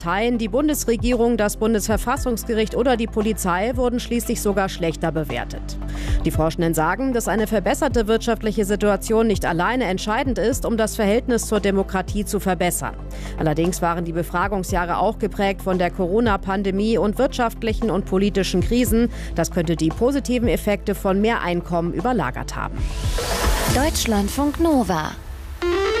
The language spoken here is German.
Parteien, die Bundesregierung, das Bundesverfassungsgericht oder die Polizei wurden schließlich sogar schlechter bewertet. Die Forschenden sagen, dass eine verbesserte wirtschaftliche Situation nicht alleine entscheidend ist, um das Verhältnis zur Demokratie zu verbessern. Allerdings waren die Befragungsjahre auch geprägt von der Corona-Pandemie und wirtschaftlichen und politischen Krisen. Das könnte die positiven Effekte von mehr Einkommen überlagert haben. Deutschlandfunk Nova